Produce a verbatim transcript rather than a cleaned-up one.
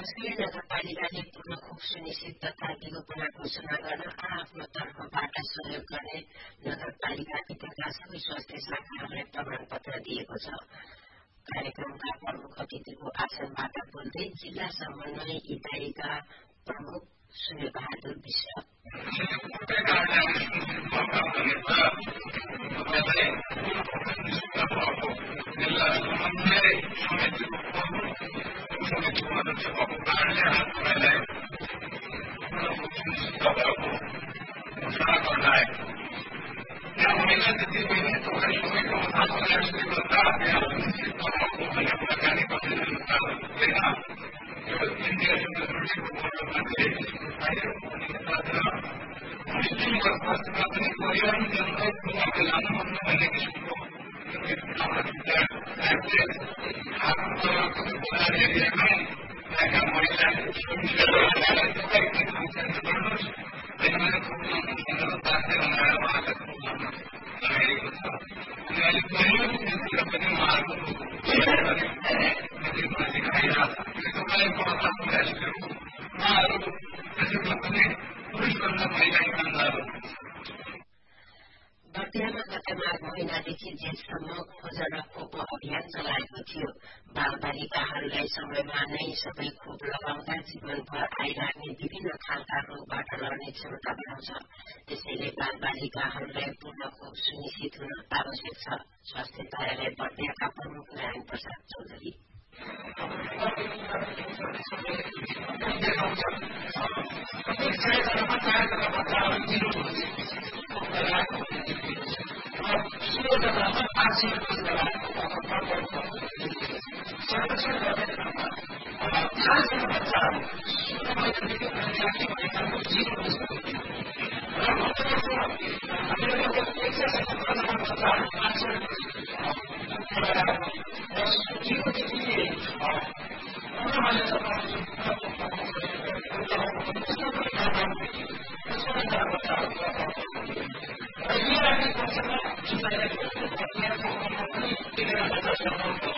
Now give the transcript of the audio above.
कसैले नगरपालिकाले पूर्ण खोप सुनिश्चित तथा विलोपना घोषणा गर्न आफ्नो तर्फबाट सहयोग गर्ने नगरपालिका भित्रका सबै स्वास्थ्य शाखाहरूलाई प्रमाण पत्र दिएको छ। कार्यक्रमका प्रमुख अतिथिको आसनबाट बोल्दै जिल्ला समन्वय इकाइका प्रमुख सूर्य बहादुर विश्व बर्दियामा गत माघ महिनादेखि जेठसम्म खोज र खोप अभियान चलाएको थियो। बाल बालिकाहरूलाई समयमा नै सबै खोप लगाउँदा जीवनभर आइराख्ने विभिन्न खालका रोगबाट लड्ने क्षमता बढाउँछ। त्यसैले बाल बालिकाहरूलाई पूर्ण खोप सुनिश्चित हुन आवश्यक छ। स्वास्थ्य कार्यालय बर्दियाका प्रमुख नारायण प्रसाद चौधरी